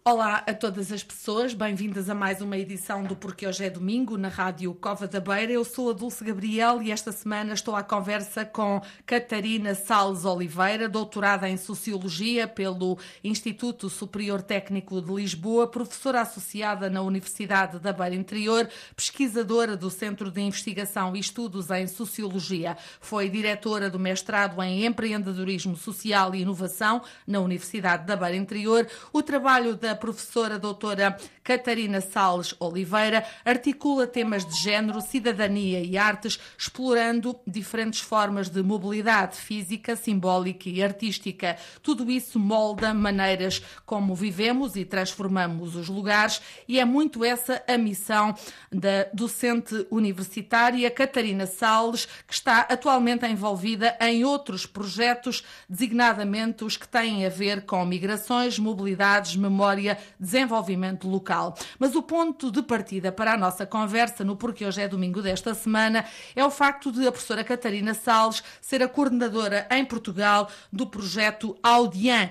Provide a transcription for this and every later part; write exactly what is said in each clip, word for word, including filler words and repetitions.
Olá a todas as pessoas, bem-vindas a mais uma edição do Porque Hoje é Domingo, na Rádio Cova da Beira. Eu sou a Dulce Gabriel e esta semana estou à conversa com Catarina Salles Oliveira, doutorada em Sociologia pelo Instituto Superior Técnico de Lisboa, professora associada na Universidade da Beira Interior, pesquisadora do Centro de Investigação e Estudos em Sociologia. Foi diretora do mestrado em Empreendedorismo Social e Inovação na Universidade da Beira Interior. O trabalho da A professora doutora Catarina Salles Oliveira articula temas de género, cidadania e artes, explorando diferentes formas de mobilidade física, simbólica e artística. Tudo isso molda maneiras como vivemos e transformamos os lugares, e é muito essa a missão da docente universitária Catarina Salles, que está atualmente envolvida em outros projetos, designadamente os que têm a ver com migrações, mobilidades, memória, desenvolvimento local. Mas o ponto de partida para a nossa conversa no Porque Hoje é Domingo desta semana é o facto de a professora Catarina Salles ser a coordenadora em Portugal do projeto Audian,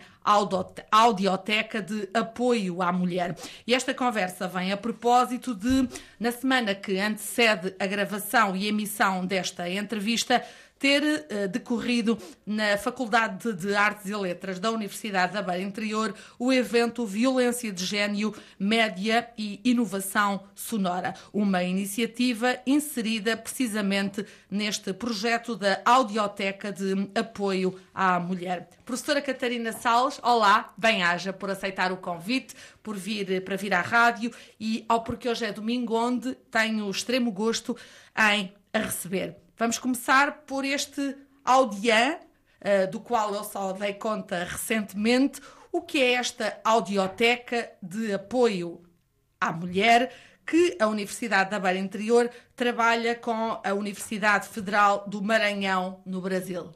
Audioteca de Apoio à Mulher. E esta conversa vem a propósito de, na semana que antecede a gravação e emissão desta entrevista, ter uh, decorrido na Faculdade de Artes e Letras da Universidade da Beira Interior o evento Violência de Gênio, Média e Inovação Sonora, uma iniciativa inserida precisamente neste projeto da Audioteca de Apoio à Mulher. Professora Catarina Salles, olá, bem-aja por aceitar o convite, por vir para vir à rádio e ao Porque Hoje é Domingo, onde tenho o extremo gosto em a receber. Vamos começar por este Audian, uh, do qual eu só dei conta recentemente. O que é esta Audioteca de Apoio à Mulher, que a Universidade da Beira Interior trabalha com a Universidade Federal do Maranhão, no Brasil?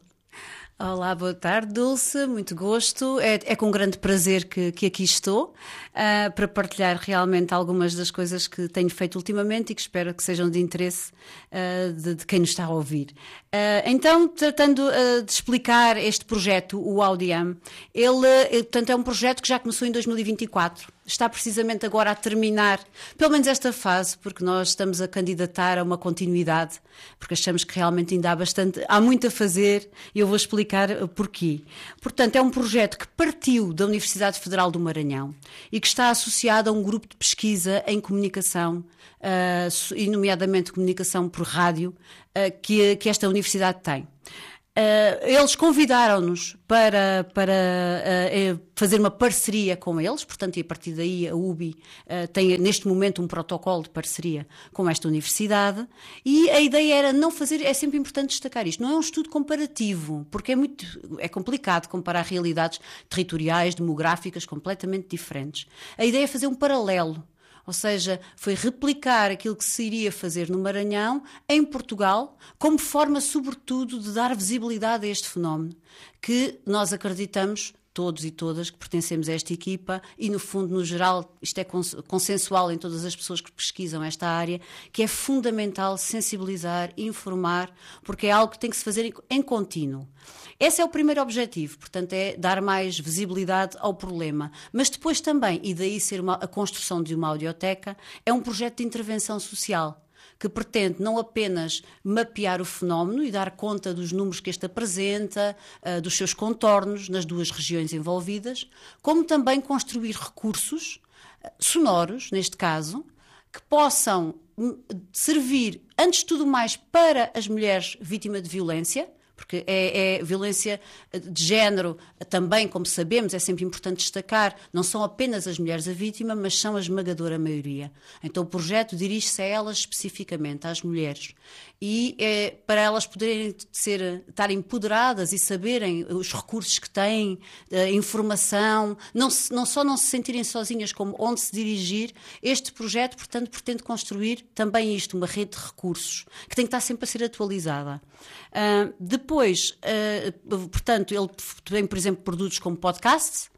Olá, boa tarde, Dulce, muito gosto. É, é com grande prazer que, que aqui estou uh, para partilhar realmente algumas das coisas que tenho feito ultimamente e que espero que sejam de interesse uh, de, de quem nos está a ouvir. Uh, então, tratando uh, de explicar este projeto, o Audiam, ele portanto, é um projeto que já começou em dois mil e vinte e quatro. Está precisamente agora a terminar, pelo menos esta fase, porque nós estamos a candidatar a uma continuidade, porque achamos que realmente ainda há bastante, há muito a fazer e eu vou explicar porquê. Portanto, é um projeto que partiu da Universidade Federal do Maranhão e que está associado a um grupo de pesquisa em comunicação, uh, e nomeadamente comunicação por rádio, uh, que, que esta universidade tem. Uh, eles convidaram-nos para, para uh, fazer uma parceria com eles, portanto, e a partir daí a U B I uh, tem neste momento um protocolo de parceria com esta universidade, e a ideia era não fazer, é sempre importante destacar isto, não é um estudo comparativo, porque é muito, é complicado comparar realidades territoriais, demográficas completamente diferentes. A ideia é fazer um paralelo. Ou seja, foi replicar aquilo que se iria fazer no Maranhão, em Portugal, como forma, sobretudo, de dar visibilidade a este fenómeno, que nós acreditamos, todos e todas que pertencemos a esta equipa, e no fundo, no geral, isto é consensual em todas as pessoas que pesquisam esta área, que é fundamental sensibilizar, informar, porque é algo que tem que se fazer em contínuo. Esse é o primeiro objetivo, portanto, é dar mais visibilidade ao problema. Mas depois também, e daí ser uma, a construção de uma audioteca, é um projeto de intervenção social, que pretende não apenas mapear o fenómeno e dar conta dos números que este apresenta, uh, dos seus contornos nas duas regiões envolvidas, como também construir recursos uh, sonoros, neste caso, que possam um, servir, antes de tudo mais, para as mulheres vítimas de violência, porque é, é violência de género também, como sabemos, é sempre importante destacar, não são apenas as mulheres a vítima, mas são a esmagadora maioria. Então o projeto dirige-se a elas especificamente, às mulheres. E é, para elas poderem ser, estar empoderadas e saberem os recursos que têm, a informação, não, se, não só não se sentirem sozinhas, como onde se dirigir, este projeto, portanto, pretende construir também isto, uma rede de recursos, que tem que estar sempre a ser atualizada. Uh, depois, uh, portanto, ele tem, por exemplo, produtos como podcasts,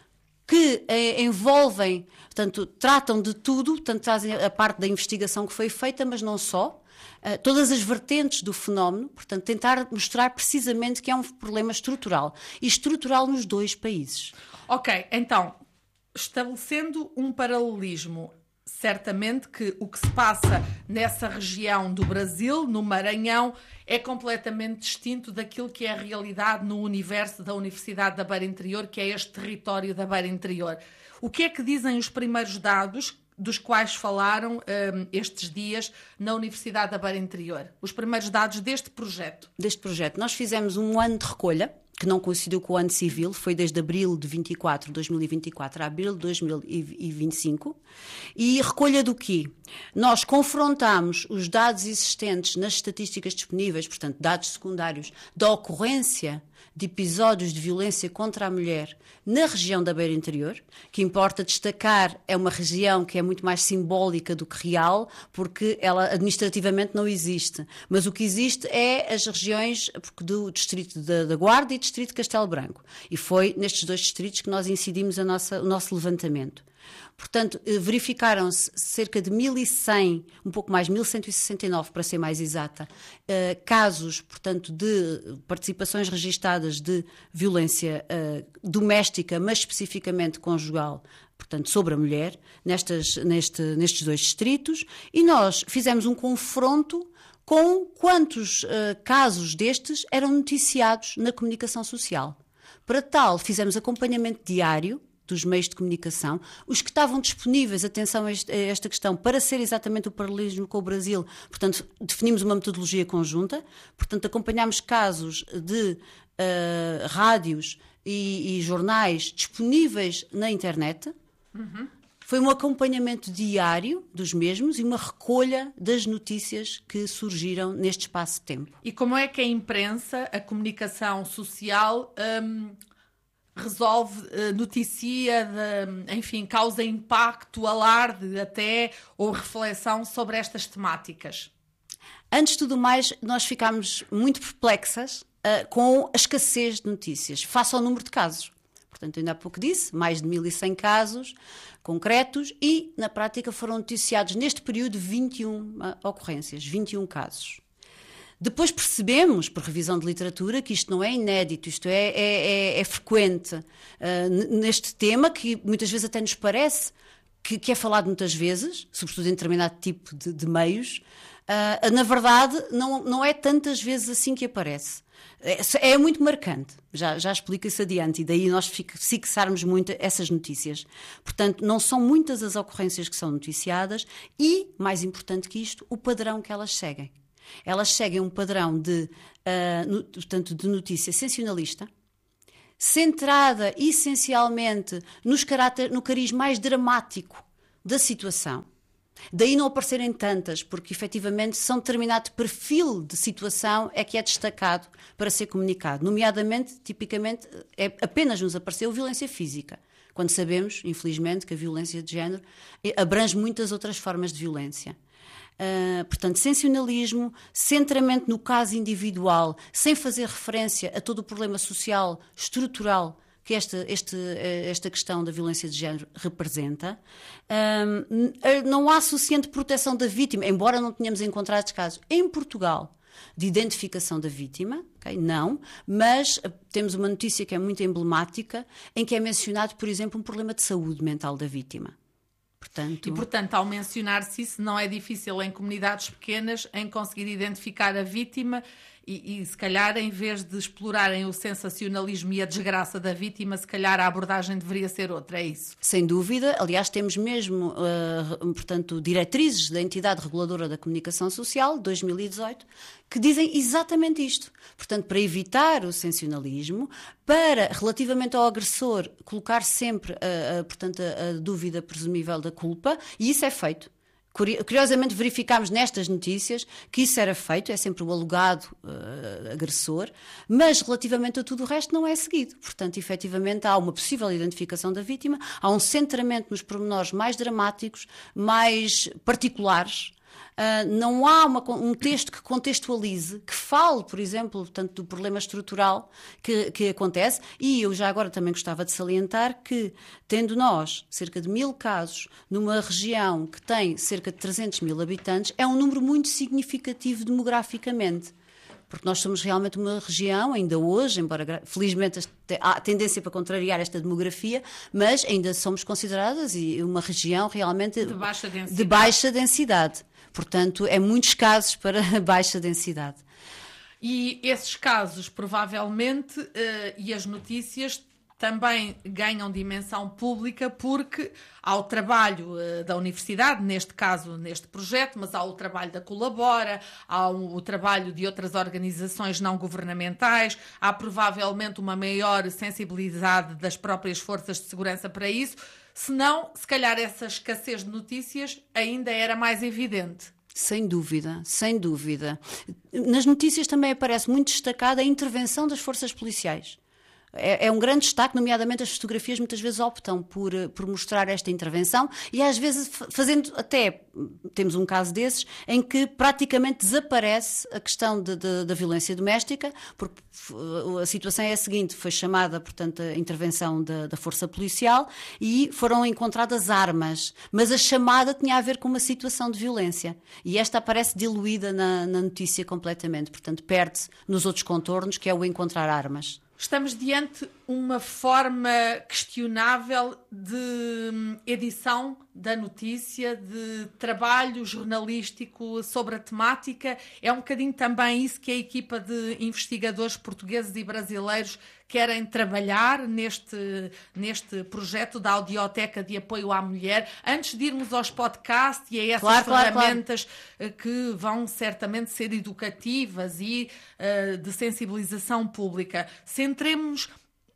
que eh, envolvem, portanto, tratam de tudo, portanto, trazem a parte da investigação que foi feita, mas não só, uh, todas as vertentes do fenómeno, portanto, tentar mostrar precisamente que é um problema estrutural, e estrutural nos dois países. Ok, então, Estabelecendo um paralelismo, certamente que o que se passa nessa região do Brasil, no Maranhão, é completamente distinto daquilo que é a realidade no universo da Universidade da Beira Interior, que é este território da Beira Interior. O que é que dizem os primeiros dados dos quais falaram um, estes dias na Universidade da Beira Interior? Os primeiros dados deste projeto. Deste projeto. Nós fizemos um ano de recolha, que não coincidiu com o ano civil, foi desde abril de vinte e quatro, dois mil e vinte e quatro a abril de dois mil e vinte e cinco. E recolha do quê? Nós confrontamos os dados existentes nas estatísticas disponíveis, portanto, dados secundários, da ocorrência de episódios de violência contra a mulher na região da Beira Interior, que importa destacar, é uma região que é muito mais simbólica do que real, porque ela administrativamente não existe. Mas o que existe é as regiões do Distrito da, da Guarda e Distrito de Castelo Branco. E foi nestes dois distritos que nós incidimos a nossa, o nosso levantamento. Portanto, verificaram-se cerca de mil e cem, um pouco mais, mil cento e sessenta e nove para ser mais exata, casos, portanto, de participações registadas de violência doméstica, mas especificamente conjugal, portanto, sobre a mulher, nestas, neste, nestes dois distritos, e nós fizemos um confronto com quantos casos destes eram noticiados na comunicação social. Para tal, fizemos acompanhamento diário dos meios de comunicação, os que estavam disponíveis, atenção a esta questão, para ser exatamente o paralelismo com o Brasil, portanto, definimos uma metodologia conjunta, portanto, acompanhámos casos de uh, rádios e, e jornais disponíveis na internet. Uhum. Foi um acompanhamento diário dos mesmos e uma recolha das notícias que surgiram neste espaço de tempo. E como é que a imprensa, a comunicação social, um... resolve, noticia, de, enfim, causa impacto, alarde até, ou reflexão sobre estas temáticas? Antes de tudo mais, nós ficámos muito perplexas uh, com a escassez de notícias, face ao número de casos. Portanto, ainda há pouco disse, mais de mil e cem casos concretos e, na prática, foram noticiados neste período vinte e uma ocorrências, vinte e um casos. Depois percebemos, por revisão de literatura, que isto não é inédito, isto é, é, é, é frequente uh, neste tema, que muitas vezes até nos parece que, que é falado muitas vezes, sobretudo em determinado tipo de, de meios. Uh, na verdade, não, não é tantas vezes assim que aparece. É, é muito marcante, já, já explica-se adiante, e daí nós fixarmos muito essas notícias. Portanto, não são muitas as ocorrências que são noticiadas e, mais importante que isto, o padrão que elas seguem. Elas seguem um padrão de, uh, no, portanto, de notícia sensacionalista, centrada essencialmente nos caráter, no cariz mais dramático da situação. Daí não aparecerem tantas, porque efetivamente são determinado perfil de situação é que é destacado para ser comunicado. Nomeadamente, tipicamente, é, apenas nos apareceu violência física, quando sabemos, infelizmente, que a violência de género abrange muitas outras formas de violência. Uh, portanto, sensacionalismo, centramento no caso individual, sem fazer referência a todo o problema social, estrutural que esta, este, esta questão da violência de género representa. Uh, não há suficiente proteção da vítima, embora não tenhamos encontrado casos em Portugal de identificação da vítima, okay? Não, mas temos uma notícia que é muito emblemática, em que é mencionado, por exemplo, um problema de saúde mental da vítima. Portanto... E, portanto, ao mencionar-se isso, não é difícil em comunidades pequenas em conseguir identificar a vítima e, e, se calhar, em vez de explorarem o sensacionalismo e a desgraça da vítima, se calhar a abordagem deveria ser outra, é isso? Sem dúvida. Aliás, temos mesmo, uh, portanto, diretrizes da Entidade Reguladora da Comunicação Social, dois mil e dezoito, que dizem exatamente isto. Portanto, para evitar o sensacionalismo, para, relativamente ao agressor, colocar sempre a, a, portanto, a, a dúvida presumível da culpa, e isso é feito. Curiosamente verificámos nestas notícias que isso era feito, é sempre o alegado uh, agressor, mas relativamente a tudo o resto não é seguido. Portanto, efetivamente há uma possível identificação da vítima, há um centramento nos pormenores mais dramáticos, mais particulares. Uh, não há uma, um texto que contextualize, que fale, por exemplo, portanto, do problema estrutural que, que acontece, e eu já agora também gostava de salientar que, tendo nós cerca de mil casos numa região que tem cerca de trezentos mil habitantes, é um número muito significativo demograficamente. porque nós somos realmente uma região, ainda hoje, embora felizmente há tendência para contrariar esta demografia, mas ainda somos consideradas uma região realmente de baixa densidade. De baixa densidade. Portanto, é muitos casos para baixa densidade. E esses casos, provavelmente, uh, e as notícias também ganham dimensão pública porque há o trabalho uh, da universidade, neste caso, neste projeto, mas há o trabalho da Colabora, há o, o trabalho de outras organizações não governamentais, há provavelmente uma maior sensibilidade das próprias forças de segurança para isso, senão, se calhar, essa escassez de notícias ainda era mais evidente. Sem dúvida, sem dúvida. Nas notícias também aparece muito destacada a intervenção das forças policiais. É, é um grande destaque, nomeadamente as fotografias muitas vezes optam por, por mostrar esta intervenção e às vezes fazendo até, temos um caso desses, em que praticamente desaparece a questão de, de, da violência doméstica, porque a situação é a seguinte, foi chamada, portanto, a intervenção da, da força policial e foram encontradas armas, mas a chamada tinha a ver com uma situação de violência e esta aparece diluída na, na notícia completamente, portanto perde-se nos outros contornos, que é o encontrar armas. Estamos diante uma forma questionável de edição da notícia, de trabalho jornalístico sobre a temática. É um bocadinho também isso que a equipa de investigadores portugueses e brasileiros querem trabalhar neste, neste projeto da Audioteca de Apoio à Mulher, antes de irmos aos podcasts e a essas claro, ferramentas claro, claro. que vão certamente ser educativas e uh, de sensibilização pública. Centremos-nos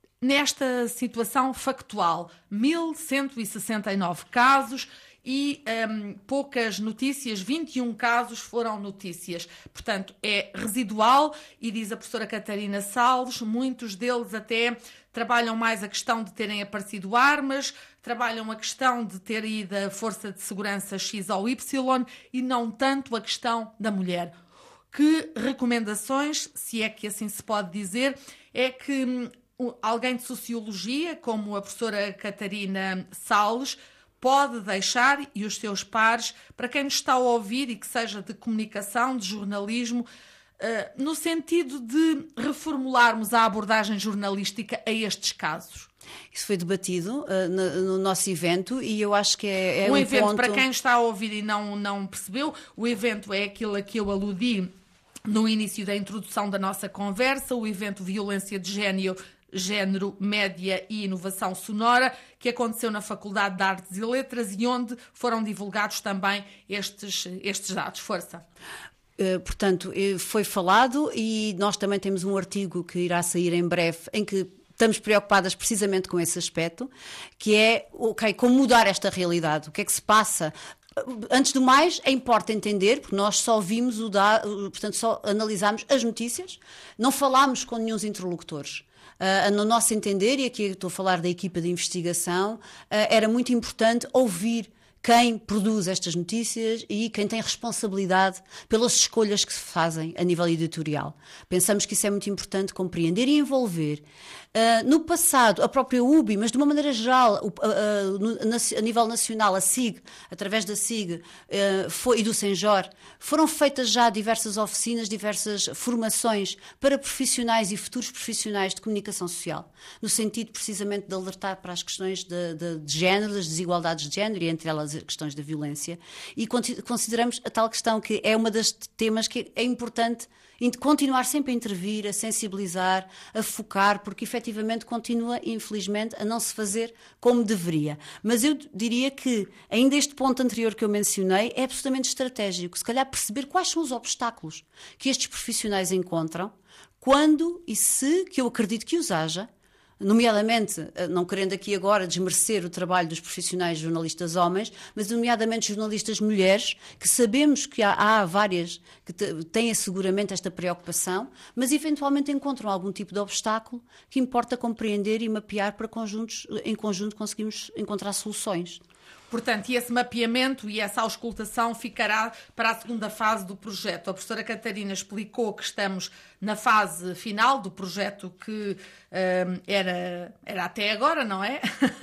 nesta situação factual. mil cento e sessenta e nove casos e um, poucas notícias, vinte e um casos foram notícias. Portanto, é residual e diz a professora Catarina Salles, muitos deles até trabalham mais a questão de terem aparecido armas, trabalham a questão de ter ido a força de segurança X ou Y e não tanto a questão da mulher. Que recomendações, se é que assim se pode dizer, é que alguém de sociologia, como a professora Catarina Salles, pode deixar, e os seus pares, para quem nos está a ouvir e que seja de comunicação, de jornalismo, uh, no sentido de reformularmos a abordagem jornalística a estes casos? Isso foi debatido uh, no, no nosso evento e eu acho que é, é um, um evento, ponto... para quem está a ouvir e não, não percebeu, o evento é aquilo a que eu aludi no início da introdução da nossa conversa, o evento Violência de Género, Género, Média e Inovação Sonora, que aconteceu na Faculdade de Artes e Letras e onde foram divulgados também estes, estes dados. Força. Uh, portanto, foi falado e nós também temos um artigo que irá sair em breve em que estamos preocupadas precisamente com esse aspecto, que é, ok, como mudar esta realidade, o que é que se passa. Antes do mais, é importante entender, porque nós só vimos o dado, portanto, só analisámos as notícias, não falámos com nenhum interlocutores. Uh, no nosso entender, e aqui estou a falar da equipa de investigação, uh, era muito importante ouvir quem produz estas notícias e quem tem responsabilidade pelas escolhas que se fazem a nível editorial. Pensamos que isso é muito importante compreender e envolver. Uh, no passado, a própria U B I, mas de uma maneira geral, uh, uh, no, a nível nacional, a S I G, através da S I G uh, foi, e do Senjor, foram feitas já diversas oficinas, diversas formações para profissionais e futuros profissionais de comunicação social, no sentido precisamente de alertar para as questões de, de, de género, das desigualdades de género e entre elas as questões da violência. E consideramos a tal questão que é uma das temas que é importante continuar sempre a intervir, a sensibilizar, a focar, porque efetivamente continua, infelizmente, a não se fazer como deveria. Mas eu diria que, ainda este ponto anterior que eu mencionei, é absolutamente estratégico. Se calhar perceber quais são os obstáculos que estes profissionais encontram, quando e se, que eu acredito que os haja, nomeadamente, não querendo aqui agora desmerecer o trabalho dos profissionais jornalistas homens, mas nomeadamente jornalistas mulheres, que sabemos que há, há várias que têm seguramente esta preocupação, mas eventualmente encontram algum tipo de obstáculo que importa compreender e mapear para conjuntos, em conjunto conseguimos encontrar soluções. Portanto, e esse mapeamento e essa auscultação ficará para a segunda fase do projeto. A professora Catarina explicou que estamos na fase final do projeto que um, era, era até agora, não é?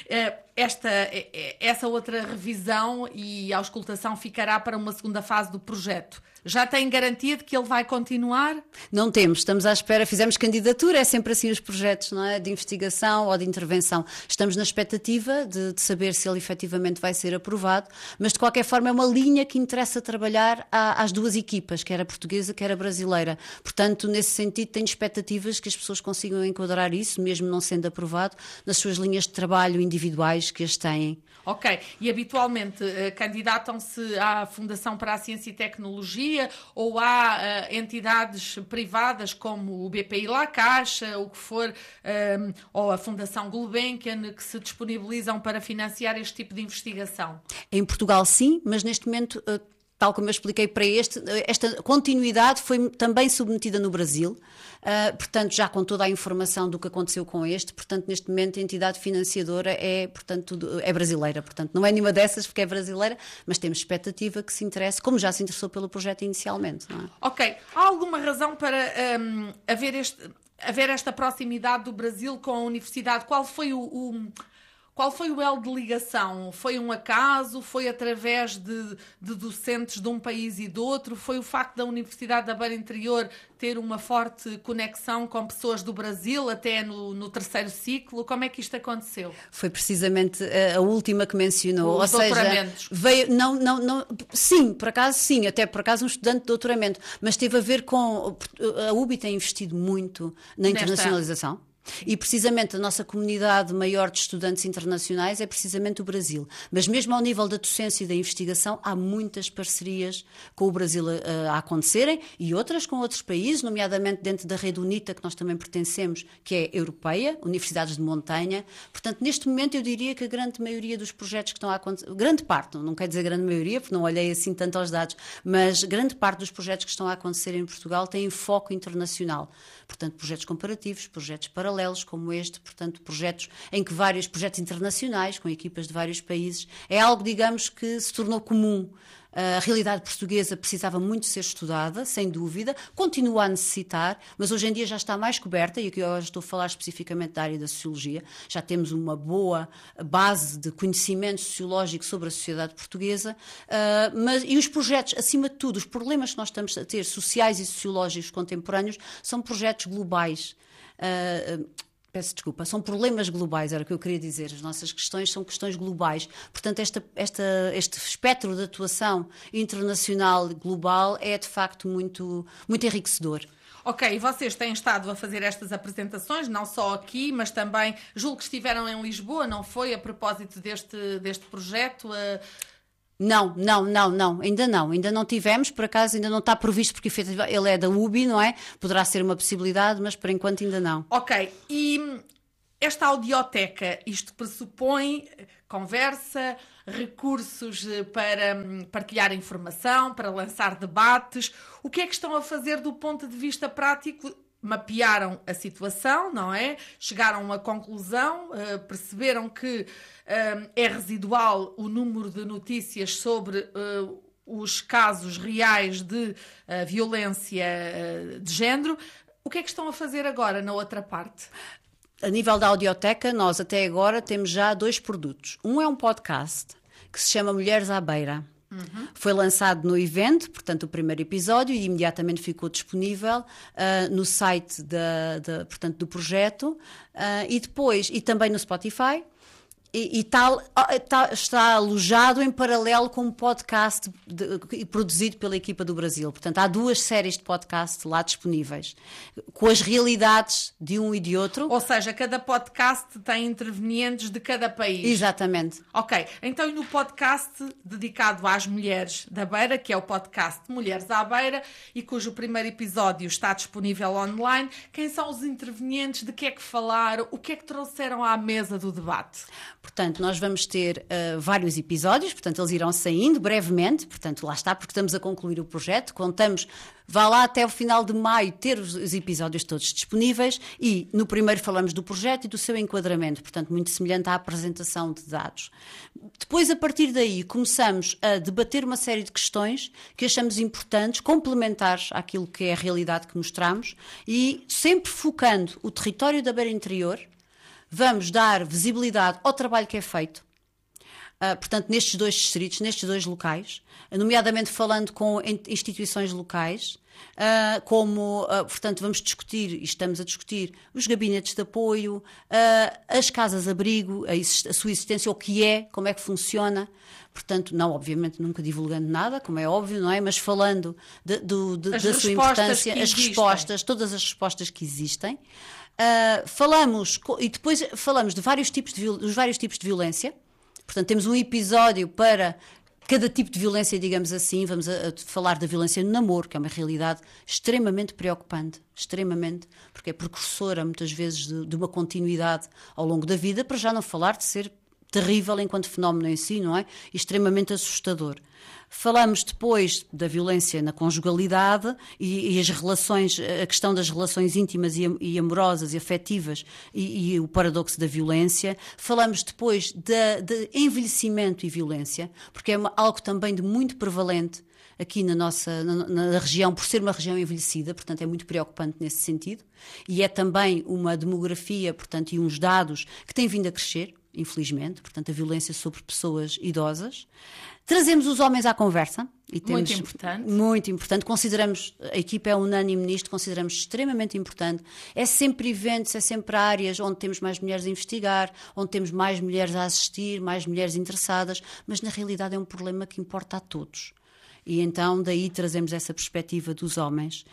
Esta, essa outra revisão e auscultação ficará para uma segunda fase do projeto. Já tem garantia de que ele vai continuar? Não temos, estamos à espera, fizemos candidatura, é sempre assim os projetos, não é? De investigação ou de intervenção. Estamos na expectativa de, de saber se ele efetivamente vai ser aprovado, mas de qualquer forma é uma linha que interessa trabalhar à, às duas equipas, quer a portuguesa, quer a brasileira. Portanto, nesse sentido, tenho expectativas que as pessoas consigam enquadrar isso, mesmo não sendo aprovado, nas suas linhas de trabalho individuais que as têm. Ok, e habitualmente uh, candidatam-se à Fundação para a Ciência e Tecnologia ou há uh, entidades privadas como o B P I La Caixa, o que for, um, ou a Fundação Gulbenkian, que se disponibilizam para financiar este tipo de investigação? Em Portugal sim, mas neste momento... Uh, Tal como eu expliquei para este, esta continuidade foi também submetida no Brasil, uh, portanto, já com toda a informação do que aconteceu com este, portanto, neste momento a entidade financiadora é, portanto, é brasileira, portanto, não é nenhuma dessas porque é brasileira, mas temos expectativa que se interesse, como já se interessou pelo projeto inicialmente. Não é? Ok, há alguma razão para um, haver, este, haver esta proximidade do Brasil com a universidade? Qual foi o... o... Qual foi o elo de ligação? Foi um acaso? Foi através de, de docentes de um país e do outro? Foi o facto da Universidade da Beira Interior ter uma forte conexão com pessoas do Brasil, até no, no terceiro ciclo? Como é que isto aconteceu? Foi precisamente a última que mencionou. Os Ou doutoramentos. Seja, veio, não, não, não, sim, por acaso sim, até por acaso um estudante de doutoramento, mas teve a ver com... A U B I tem investido muito na internacionalização. Nesta... E precisamente a nossa comunidade maior de estudantes internacionais é precisamente o Brasil. Mas mesmo ao nível da docência e da investigação há muitas parcerias com o Brasil a, a acontecerem e outras com outros países, nomeadamente dentro da rede UNITA, que nós também pertencemos, que é europeia, universidades de montanha. Portanto, neste momento eu diria que a grande maioria dos projetos que estão a acontecer, grande parte, não quer dizer grande maioria, porque não olhei assim tanto aos dados, mas grande parte dos projetos que estão a acontecer em Portugal têm foco internacional. Portanto, projetos comparativos, projetos paralelos como este, portanto, projetos em que vários projetos internacionais, com equipas de vários países, é algo, digamos, que se tornou comum. A realidade portuguesa precisava muito ser estudada, sem dúvida, continua a necessitar, mas hoje em dia já está mais coberta, e aqui eu estou a falar especificamente da área da sociologia, já temos uma boa base de conhecimento sociológico sobre a sociedade portuguesa, uh, mas, e os projetos, acima de tudo, os problemas que nós estamos a ter, sociais e sociológicos contemporâneos, são projetos globais. Uh, Peço desculpa, são problemas globais, era o que eu queria dizer. As nossas questões são questões globais. Portanto, esta, esta, este espectro de atuação internacional global é, de facto, muito, muito enriquecedor. Ok, e vocês têm estado a fazer estas apresentações, não só aqui, mas também, julgo que estiveram em Lisboa, não foi? A propósito deste, deste projeto... Uh... Não, não, não, não, ainda não, ainda não tivemos, por acaso ainda não está previsto, porque efetivamente ele é da U B I, não é? Poderá ser uma possibilidade, mas por enquanto ainda não. Ok, e esta audioteca, isto pressupõe conversa, recursos para partilhar informação, para lançar debates. O que é que estão a fazer do ponto de vista prático? Mapearam a situação, não é? Chegaram a uma conclusão, uh, perceberam que uh, é residual o número de notícias sobre uh, os casos reais de uh, violência uh, de género. O que é que estão a fazer agora na outra parte? A nível da audioteca, nós até agora temos já dois produtos. Um é um podcast que se chama Mulheres à Beira. Uhum. Foi lançado no evento, portanto o primeiro episódio, e imediatamente ficou disponível uh, no site da, da, portanto, do projeto uh, e depois, e também no Spotify. E, e tal, tá, está alojado em paralelo com um podcast de, produzido pela equipa do Brasil. Portanto, há duas séries de podcast lá disponíveis, com as realidades de um e de outro. Ou seja, cada podcast tem intervenientes de cada país. Exatamente. Ok, então no podcast dedicado às mulheres da Beira, que é o podcast Mulheres à Beira, e cujo primeiro episódio está disponível online, quem são os intervenientes, de que é que falaram, o que é que trouxeram à mesa do debate? Portanto, nós vamos ter uh, vários episódios, portanto, eles irão saindo brevemente, portanto, lá está, porque estamos a concluir o projeto, contamos, vá lá até o final de maio ter os, os episódios todos disponíveis e no primeiro falamos do projeto e do seu enquadramento, portanto, muito semelhante à apresentação de dados. Depois, a partir daí, começamos a debater uma série de questões que achamos importantes, complementares àquilo que é a realidade que mostramos e sempre focando o território da Beira Interior, vamos dar visibilidade ao trabalho que é feito, uh, portanto, nestes dois distritos, nestes dois locais, nomeadamente falando com instituições locais, Uh, como, uh, portanto, vamos discutir, e estamos a discutir, os gabinetes de apoio, uh, as casas-abrigo, a, a sua existência, o que é, como é que funciona. Portanto, não, obviamente, nunca divulgando nada, como é óbvio, não é? Mas falando de, de, de, da sua importância, as respostas, todas as respostas que existem. Uh, falamos, e depois falamos de vários tipos de, dos vários tipos de violência. Portanto, temos um episódio para cada tipo de violência, digamos assim. Vamos a, a falar da violência no namoro, que é uma realidade extremamente preocupante, extremamente, porque é precursora muitas vezes de, de uma continuidade ao longo da vida, para já não falar de ser terrível enquanto fenómeno em si, não é? E extremamente assustador. Falamos depois da violência na conjugalidade e, e as relações, a questão das relações íntimas e, e amorosas e afetivas e, e o paradoxo da violência. Falamos depois de, de envelhecimento e violência, porque é uma, algo também de muito prevalente aqui na nossa na, na região, por ser uma região envelhecida, portanto é muito preocupante nesse sentido. E é também uma demografia, portanto, e uns dados que têm vindo a crescer, infelizmente, portanto a violência sobre pessoas idosas. Trazemos os homens à conversa. E temos, muito importante. Muito importante. Consideramos, a equipa é unânime nisto, consideramos extremamente importante. É sempre eventos, é sempre áreas onde temos mais mulheres a investigar, onde temos mais mulheres a assistir, mais mulheres interessadas, mas na realidade é um problema que importa a todos. E então daí trazemos essa perspectiva dos homens.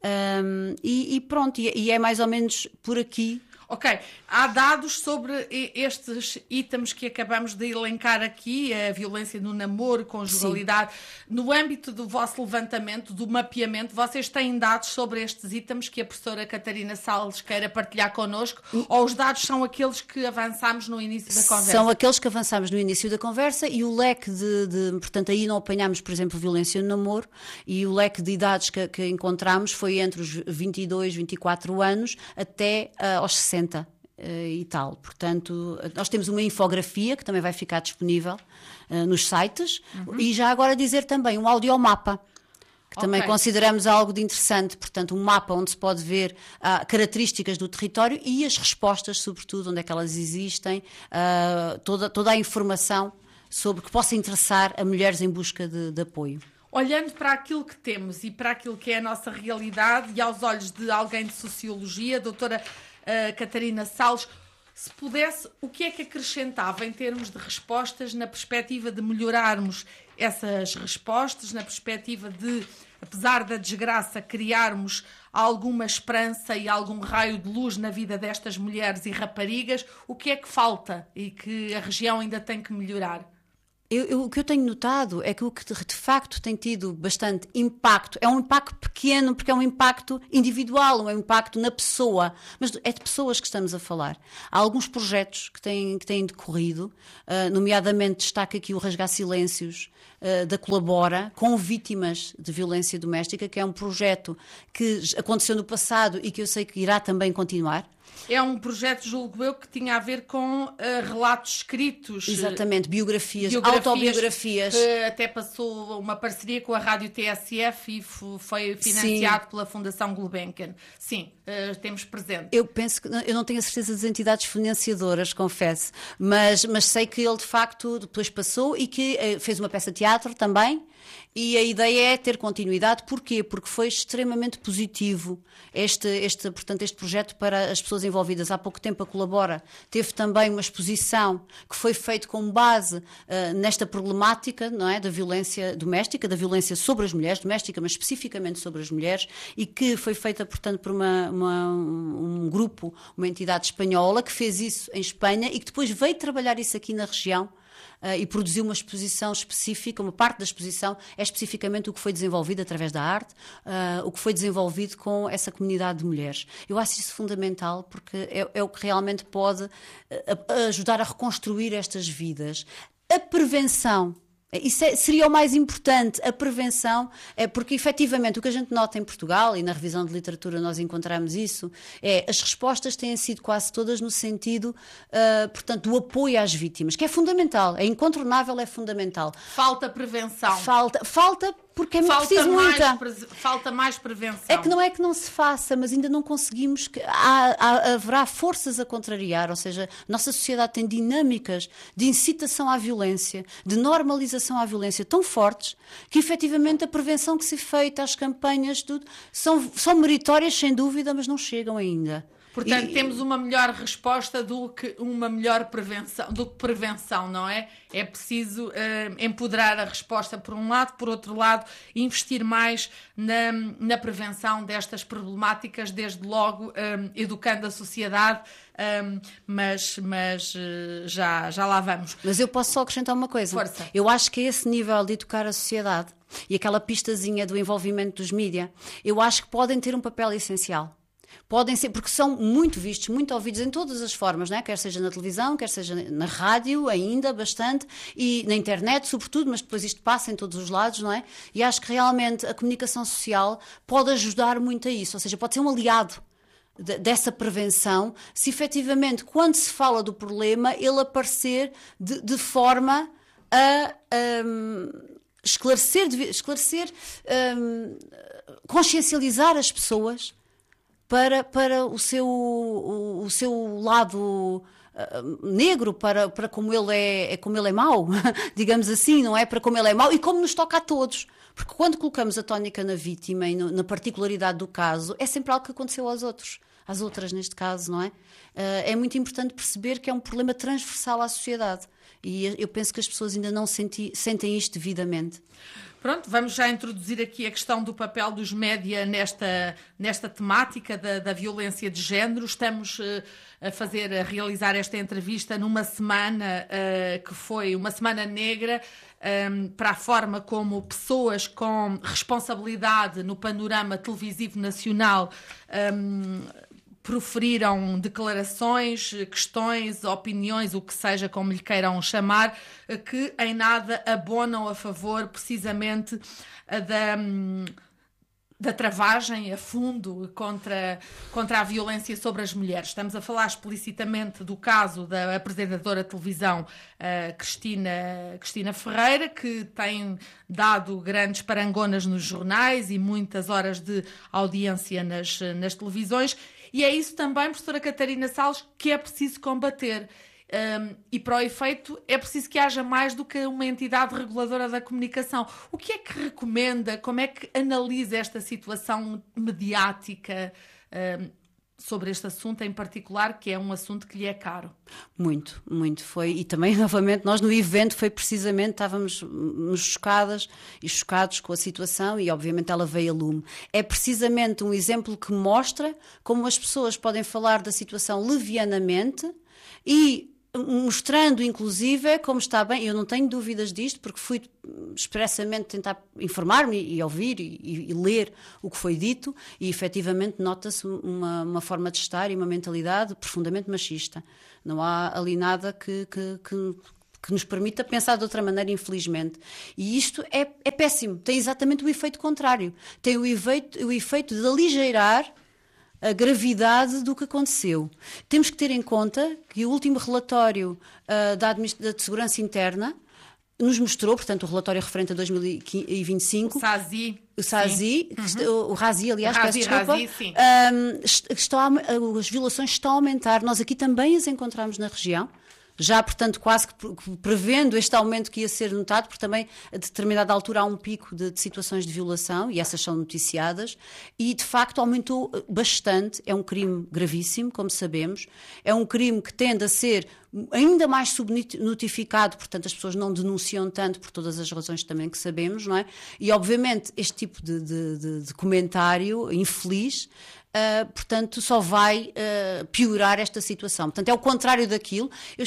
Um, e, e pronto, e, e é mais ou menos por aqui. Ok, há dados sobre estes itens que acabamos de elencar aqui, a violência no namoro, conjugalidade. Sim. No âmbito do vosso levantamento, do mapeamento, vocês têm dados sobre estes itens que a professora Catarina Salles queira partilhar connosco? E... ou os dados são aqueles que avançámos no início da conversa? São aqueles que avançámos no início da conversa e o leque de... de portanto, aí não apanhámos, por exemplo, violência no namoro, e o leque de idades que, que encontramos foi entre os vinte e dois, vinte e quatro anos até uh, aos sessenta. E tal. Portanto, nós temos uma infografia que também vai ficar disponível uh, nos sites. Uhum. E já agora dizer também um audiomapa, que okay. também consideramos algo de interessante. Portanto, um mapa onde se pode ver uh, características do território e as respostas, sobretudo, onde é que elas existem, uh, toda, toda a informação sobre que possa interessar a mulheres em busca de, de apoio. Olhando para aquilo que temos e para aquilo que é a nossa realidade e aos olhos de alguém de sociologia, doutora Uh, Catarina Salles, se pudesse, o que é que acrescentava em termos de respostas, na perspectiva de melhorarmos essas respostas, na perspectiva de, apesar da desgraça, criarmos alguma esperança e algum raio de luz na vida destas mulheres e raparigas? O que é que falta e que a região ainda tem que melhorar? Eu, eu, o que eu tenho notado é que o que de facto tem tido bastante impacto, é um impacto pequeno porque é um impacto individual, um impacto na pessoa, mas é de pessoas que estamos a falar. Há alguns projetos que têm, que têm decorrido, uh, nomeadamente destaca aqui o Rasgar Silêncios uh, da Colabora, com vítimas de violência doméstica, que é um projeto que aconteceu no passado e que eu sei que irá também continuar. É um projeto, julgo eu, que tinha a ver com uh, relatos escritos. Exatamente, biografias, biografias, autobiografias. Que até passou uma parceria com a Rádio T S F e foi financiado Sim. pela Fundação Gulbenkian. Sim, uh, temos presente. Eu penso que, eu não tenho a certeza das entidades financiadoras, confesso, mas, mas sei que ele de facto depois passou e que uh, fez uma peça de teatro também. E a ideia é ter continuidade. Porquê? Porque foi extremamente positivo este, este, portanto, este projeto para as pessoas envolvidas. Há pouco tempo a Colabora teve também uma exposição que foi feita com base uh, nesta problemática, não é, da violência doméstica, da violência sobre as mulheres, doméstica, mas especificamente sobre as mulheres, e que foi feita, portanto, por uma, uma, um grupo, uma entidade espanhola que fez isso em Espanha e que depois veio trabalhar isso aqui na região. Uh, e produziu uma exposição específica, uma parte da exposição é especificamente o que foi desenvolvido através da arte, uh, o que foi desenvolvido com essa comunidade de mulheres. Eu acho isso fundamental porque é, é o que realmente pode uh, ajudar a reconstruir estas vidas. A prevenção. Isso é, seria o mais importante, a prevenção, é porque efetivamente o que a gente nota em Portugal, e na revisão de literatura nós encontramos isso, é as respostas têm sido quase todas no sentido, uh, portanto, do apoio às vítimas, que é fundamental, é incontornável, é fundamental. Falta prevenção. Falta, falta Porque é falta preciso mais, muita. Pre... Falta mais prevenção. É que não é que não se faça, mas ainda não conseguimos. Que... Há, há, haverá forças a contrariar, ou seja, a nossa sociedade tem dinâmicas de incitação à violência, de normalização à violência tão fortes que efetivamente a prevenção que se feita, as campanhas, tudo, são, são meritórias sem dúvida, mas não chegam ainda. Portanto, e, temos uma melhor resposta do que uma melhor prevenção, do que prevenção, não é? É preciso uh, empoderar a resposta por um lado, por outro lado, investir mais na, na prevenção destas problemáticas, desde logo um, educando a sociedade, um, mas, mas uh, já, já lá vamos. Mas eu posso só acrescentar uma coisa. Força. Eu acho que esse nível de educar a sociedade e aquela pistazinha do envolvimento dos mídia, eu acho que podem ter um papel essencial. Podem ser, porque são muito vistos, muito ouvidos em todas as formas, não é? Quer seja na televisão, quer seja na rádio, ainda bastante, e na internet, sobretudo, mas depois isto passa em todos os lados, não é? E acho que realmente a comunicação social pode ajudar muito a isso, ou seja, pode ser um aliado de, dessa prevenção, se efetivamente, quando se fala do problema, ele aparecer de, de forma a... Um, esclarecer, esclarecer um, consciencializar as pessoas Para, para o, seu, o, o seu lado uh, negro, para, para como ele é, é, como ele é mau, digamos assim, não é? Para como ele é mau e como nos toca a todos. Porque quando colocamos a tónica na vítima e no, na particularidade do caso, é sempre algo que aconteceu aos outros, às outras neste caso, não é? Uh, é muito importante perceber que é um problema transversal à sociedade e eu penso que as pessoas ainda não senti, sentem isto devidamente. Pronto, vamos já introduzir aqui a questão do papel dos média nesta, nesta temática da, da violência de género. Estamos uh, a fazer, a realizar esta entrevista numa semana uh, que foi uma semana negra um, para a forma como pessoas com responsabilidade no panorama televisivo nacional um, proferiram declarações, questões, opiniões, o que seja, como lhe queiram chamar, que em nada abonam a favor precisamente da, da travagem a fundo contra, contra a violência sobre as mulheres. Estamos a falar explicitamente do caso da apresentadora de televisão uh, Cristina, Cristina Ferreira, que tem dado grandes parangonas nos jornais e muitas horas de audiência nas, nas televisões. E é isso também, professora Catarina Salles, que é preciso combater. Um, e para o efeito é preciso que haja mais do que uma entidade reguladora da comunicação. O que é que recomenda, como é que analisa esta situação mediática um, sobre este assunto em particular, que é um assunto que lhe é caro? Muito, muito. Foi, e também, novamente, nós no evento foi precisamente, estávamos chocadas e chocados com a situação e, obviamente, ela veio a lume. É precisamente um exemplo que mostra como as pessoas podem falar da situação levianamente e mostrando, inclusive, como está bem, eu não tenho dúvidas disto, porque fui expressamente tentar informar-me e ouvir e, e ler o que foi dito e, efetivamente, nota-se uma, uma forma de estar e uma mentalidade profundamente machista. Não há ali nada que... que, que que nos permita pensar de outra maneira, infelizmente. E isto é, é péssimo. Tem exatamente o efeito contrário. Tem o efeito, o efeito de aligeirar a gravidade do que aconteceu. Temos que ter em conta que o último relatório uh, da, da de Segurança Interna nos mostrou, portanto, o relatório referente a dois mil e vinte e cinco... O SASI. O SASI, uhum. o RASI, aliás, Razi, peço desculpa. Razi, sim. Um, estão a, as violações estão a aumentar. Nós aqui também as encontramos na região. Já, portanto, quase que prevendo este aumento que ia ser notado, porque também a determinada altura há um pico de, de situações de violação, e essas são noticiadas, e de facto aumentou bastante. É um crime gravíssimo, como sabemos, é um crime que tende a ser ainda mais subnotificado, portanto as pessoas não denunciam tanto por todas as razões também que sabemos, não é? E obviamente este tipo de, de, de, de comentário infeliz, Uh, portanto, só vai uh, piorar esta situação. Portanto, é o contrário daquilo. Eu,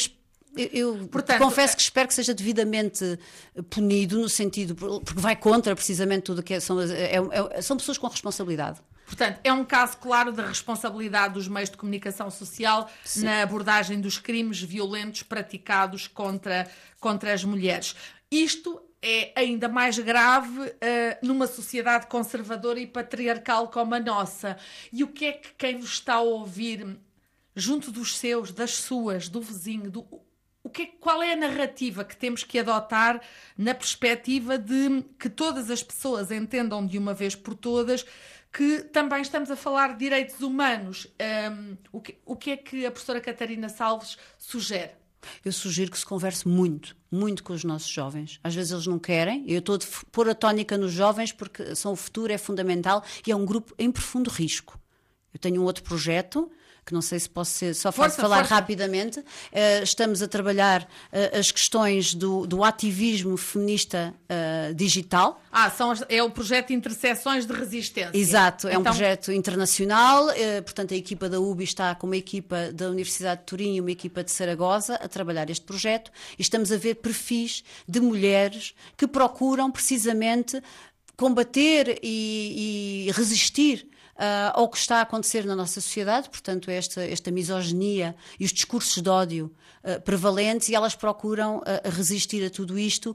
eu portanto, confesso que espero que seja devidamente punido, no sentido, porque vai contra precisamente tudo o que é, são, é, é, são pessoas com responsabilidade. Portanto, é um caso claro da responsabilidade dos meios de comunicação social Sim. na abordagem dos crimes violentos praticados contra, contra as mulheres. Isto é ainda mais grave uh, numa sociedade conservadora e patriarcal como a nossa. E o que é que quem nos está a ouvir, junto dos seus, das suas, do vizinho, do, o que é, qual é a narrativa que temos que adotar na perspectiva de que todas as pessoas entendam de uma vez por todas que também estamos a falar de direitos humanos? Um, o, que, o que é que a professora Catarina Salves sugere? Eu sugiro que se converse muito, muito com os nossos jovens. Às vezes eles não querem. Eu estou a pôr a tónica nos jovens porque são o futuro, é fundamental e é um grupo em profundo risco. Eu tenho um outro projeto que não sei se posso ser, só força, falar força. rapidamente. Uh, estamos a trabalhar uh, as questões do, do ativismo feminista uh, digital. Ah, são as, é o projeto Interseções de Resistência. Exato, é então... um projeto internacional, uh, portanto a equipa da U B I está com uma equipa da Universidade de Turim e uma equipa de Saragossa a trabalhar este projeto e estamos a ver perfis de mulheres que procuram precisamente combater e, e resistir Uh, ao que está a acontecer na nossa sociedade, portanto esta, esta misoginia e os discursos de ódio uh, prevalentes, e elas procuram uh, resistir a tudo isto,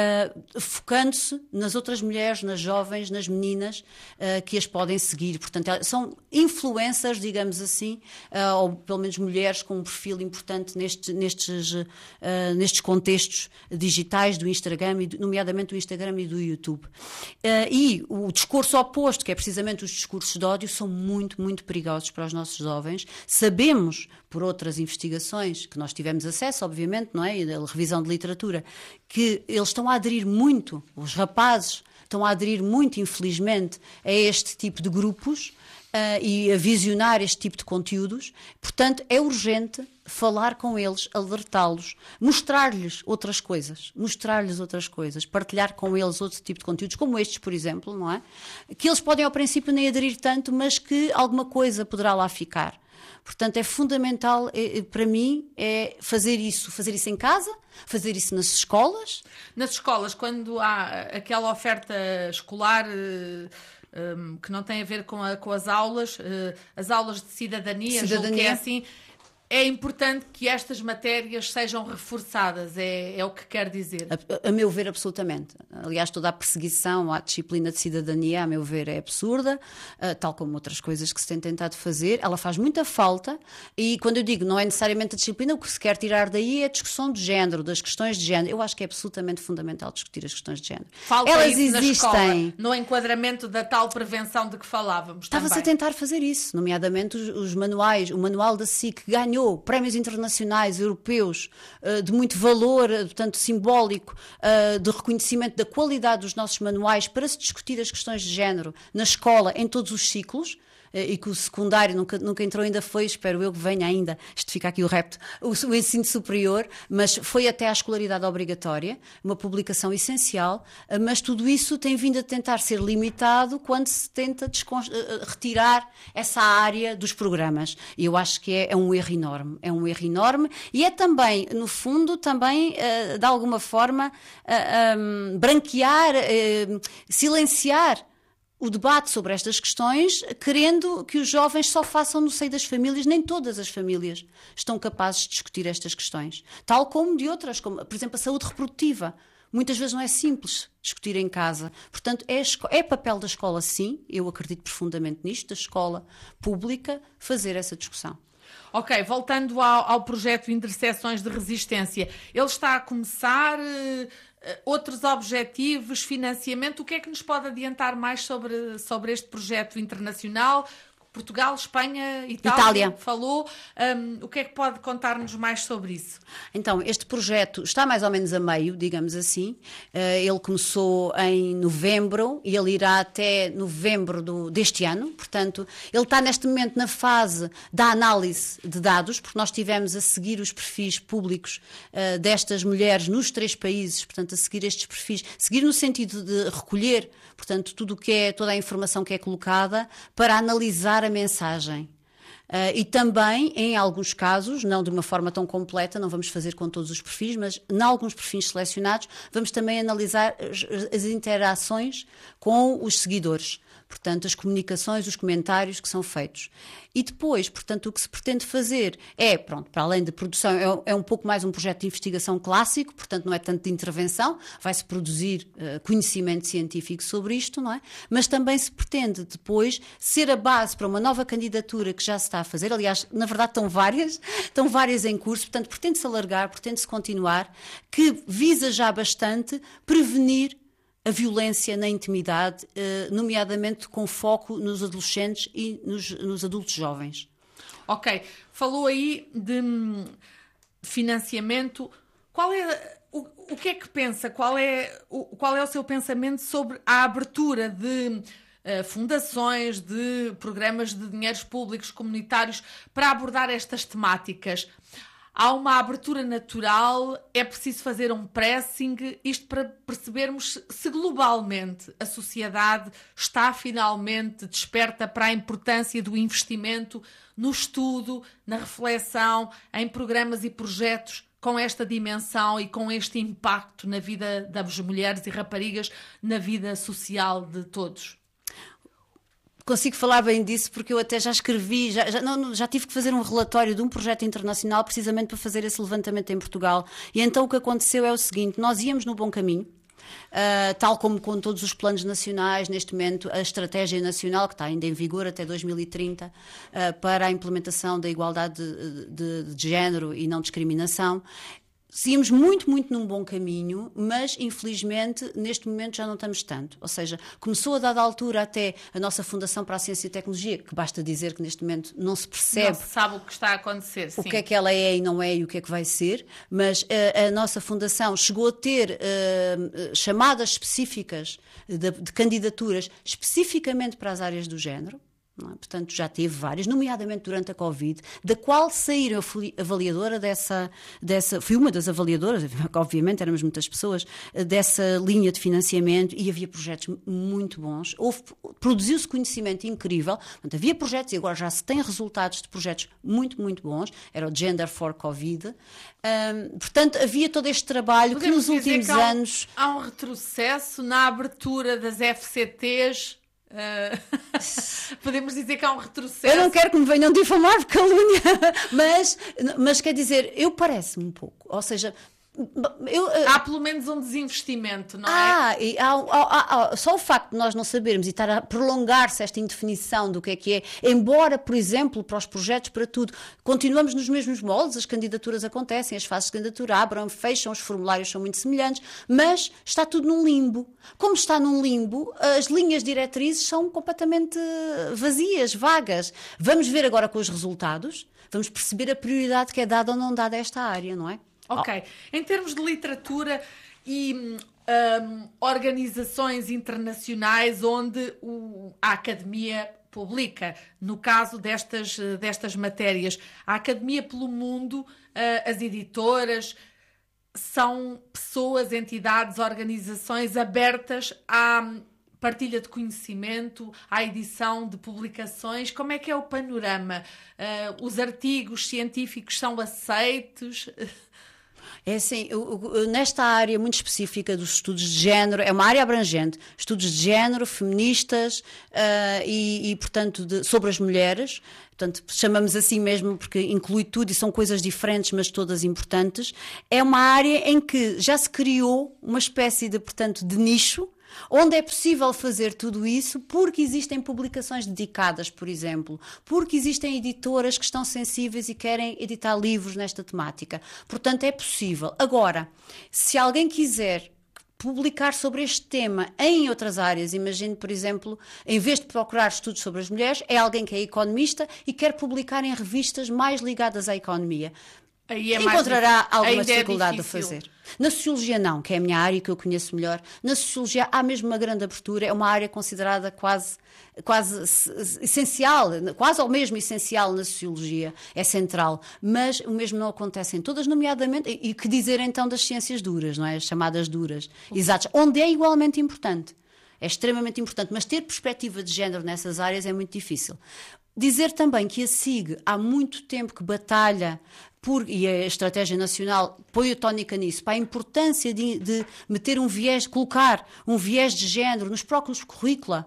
uh, focando-se nas outras mulheres, nas jovens, nas meninas uh, que as podem seguir. Portanto, são influencers, digamos assim, uh, ou pelo menos mulheres com um perfil importante neste, nestes, uh, nestes contextos digitais do Instagram, e do, nomeadamente do Instagram e do YouTube. Uh, e o discurso oposto, que é precisamente os discursos de ódio, são muito, muito perigosos para os nossos jovens. Sabemos, por outras investigações que nós tivemos acesso, obviamente, não é? E da revisão de literatura, que eles estão a aderir muito, os rapazes estão a aderir muito, infelizmente, a este tipo de grupos uh, e a visionar este tipo de conteúdos. Portanto, é urgente falar com eles, alertá-los, mostrar-lhes outras coisas, mostrar-lhes outras coisas, partilhar com eles outro tipo de conteúdos, como estes, por exemplo, não é? Que eles podem ao princípio nem aderir tanto, mas que alguma coisa poderá lá ficar. Portanto, é fundamental, é, para mim, é fazer isso, fazer isso em casa, fazer isso nas escolas. Nas escolas, quando há aquela oferta escolar um, que não tem a ver com, a, com as aulas, uh, as aulas de cidadania, cidadania. julgo que é assim, é importante que estas matérias sejam reforçadas, é, é o que quer dizer. A, a meu ver, absolutamente. Aliás, toda a perseguição à disciplina de cidadania, a meu ver, é absurda, uh, tal como outras coisas que se tem tentado fazer. Ela faz muita falta e, quando eu digo não é necessariamente a disciplina, o que se quer tirar daí é a discussão de género, das questões de género. Eu acho que é absolutamente fundamental discutir as questões de género. Falta Elas isso existem. Na escola, no enquadramento da tal prevenção de que falávamos. Estava-se a tentar fazer isso, nomeadamente os, os manuais, o manual da S I C ganhou prémios internacionais europeus uh, de muito valor, uh, portanto simbólico, uh, de reconhecimento da qualidade dos nossos manuais para se discutir as questões de género na escola, em todos os ciclos. E que o secundário nunca, nunca entrou, ainda foi, espero eu que venha ainda, isto fica aqui o repto, o, o ensino superior, mas foi até à escolaridade obrigatória, uma publicação essencial, mas tudo isso tem vindo a tentar ser limitado quando se tenta descon- retirar essa área dos programas. E eu acho que é, é um erro enorme, é um erro enorme, e é também, no fundo, também, uh, de alguma forma, uh, um, branquear, uh, silenciar o debate sobre estas questões, querendo que os jovens só façam no seio das famílias. Nem todas as famílias estão capazes de discutir estas questões. Tal como de outras, como, por exemplo, a saúde reprodutiva. Muitas vezes não é simples discutir em casa. Portanto, é, é papel da escola, sim, eu acredito profundamente nisto, da escola pública, fazer essa discussão. Ok, voltando ao, ao projeto Interseções de Resistência, ele está a começar... Uh... outros objetivos, financiamento, o que é que nos pode adiantar mais sobre, sobre este projeto internacional? Portugal, Espanha, Itália, Itália. falou. Um, o que é que pode contar-nos mais sobre isso? Então, este projeto está mais ou menos a meio, digamos assim. Uh, ele começou em novembro e ele irá até novembro do, deste ano. Portanto, ele está neste momento na fase da análise de dados, porque nós tivemos a seguir os perfis públicos uh, destas mulheres nos três países, portanto, a seguir estes perfis, seguir no sentido de recolher, portanto, tudo o que é, toda a informação que é colocada, para analisar a mensagem. Uh, e também, em alguns casos, não de uma forma tão completa, não vamos fazer com todos os perfis, mas em alguns perfis selecionados, vamos também analisar as, as interações com os seguidores. Portanto, as comunicações, os comentários que são feitos. E depois, portanto, o que se pretende fazer é, pronto, para além de produção, é, é um pouco mais um projeto de investigação clássico, portanto não é tanto de intervenção, vai-se produzir uh, conhecimento científico sobre isto, não é? Mas também se pretende depois ser a base para uma nova candidatura que já se está a fazer, aliás, na verdade estão várias, estão várias em curso, portanto pretende-se alargar, pretende-se continuar, que visa já bastante prevenir a violência na intimidade, nomeadamente com foco nos adolescentes e nos, nos adultos jovens. Ok, falou aí de financiamento. Qual é, o, o que é que pensa? Qual é o, qual é o seu pensamento sobre a abertura de uh, fundações, de programas de dinheiros públicos comunitários para abordar estas temáticas? Há uma abertura natural, é preciso fazer um pressing, isto para percebermos se globalmente a sociedade está finalmente desperta para a importância do investimento no estudo, na reflexão, em programas e projetos com esta dimensão e com este impacto na vida das mulheres e raparigas, na vida social de todos. Consigo falar bem disso porque eu até já escrevi, já, já, não, já tive que fazer um relatório de um projeto internacional precisamente para fazer esse levantamento em Portugal. E então o que aconteceu é o seguinte, nós íamos no bom caminho, uh, tal como com todos os planos nacionais, neste momento a estratégia nacional, que está ainda em vigor até dois mil e trinta, uh, para a implementação da igualdade de, de, de género e não discriminação. Íamos muito, muito num bom caminho, mas infelizmente neste momento já não estamos tanto. Ou seja, começou a dada altura até a nossa Fundação para a Ciência e Tecnologia, que basta dizer que neste momento não se percebe. Não se sabe o que está a acontecer, sim. O que é que ela é e não é e o que é que vai ser, mas a, a nossa Fundação chegou a ter uh, chamadas específicas de, de candidaturas especificamente para as áreas do género. Não é? Portanto, já teve várias, nomeadamente durante a Covid, da qual saíram a avaliadora dessa, dessa... Fui uma das avaliadoras, obviamente éramos muitas pessoas, dessa linha de financiamento e havia projetos muito bons. Houve, produziu-se conhecimento incrível. Portanto, havia projetos e agora já se tem resultados de projetos muito, muito bons. Era o Gender for Covid. Um, portanto, havia todo este trabalho Podemos que nos últimos que há um, anos... Há um retrocesso na abertura das F C Tês. Uh, podemos dizer que há um retrocesso. Eu não quero que me venham difamar por calúnia, mas, mas quer dizer, eu parece-me um pouco, ou seja, eu, há pelo menos um desinvestimento, não ah, é? E há, há, há, só o facto de nós não sabermos e estar a prolongar-se esta indefinição do que é que é, embora, por exemplo, para os projetos, para tudo, continuamos nos mesmos moldes, as candidaturas acontecem, as fases de candidatura abrem, fecham, os formulários são muito semelhantes, mas está tudo num limbo. Como está num limbo, as linhas diretrizes são completamente vazias, vagas. Vamos ver agora com os resultados, vamos perceber a prioridade que é dada ou não dada a esta área, não é? Ok. Oh. Em termos de literatura e um, organizações internacionais onde o, a Academia publica, no caso destas, destas matérias, a Academia pelo Mundo, uh, as editoras, são pessoas, entidades, organizações abertas à partilha de conhecimento, à edição de publicações. Como é que é o panorama? Uh, os artigos científicos são aceitos? É assim, nesta área muito específica dos estudos de género, é uma área abrangente, estudos de género, feministas uh, e, e, portanto, de, sobre as mulheres, portanto, chamamos assim mesmo porque inclui tudo e são coisas diferentes, mas todas importantes. É uma área em que já se criou uma espécie de, portanto, de nicho, onde é possível fazer tudo isso porque existem publicações dedicadas, por exemplo, porque existem editoras que estão sensíveis e querem editar livros nesta temática. Portanto, é possível. Agora, se alguém quiser publicar sobre este tema em outras áreas, imagine, por exemplo, em vez de procurar estudos sobre as mulheres, é alguém que é economista e quer publicar em revistas mais ligadas à economia. Aí é encontrará mais alguma Ainda dificuldade é a fazer. Na sociologia não, que é a minha área que eu conheço melhor. Na sociologia há mesmo uma grande abertura, é uma área considerada quase, quase essencial, quase ao mesmo essencial na sociologia, é central, mas o mesmo não acontece em todas, nomeadamente, e que dizer então das ciências duras, não é? As chamadas duras, exatas, onde é igualmente importante. É extremamente importante, mas ter perspectiva de género nessas áreas é muito difícil. Dizer também que a S I G há muito tempo que batalha por, e a Estratégia Nacional põe a tónica nisso, para a importância de, de meter um viés, colocar um viés de género nos próprios currícula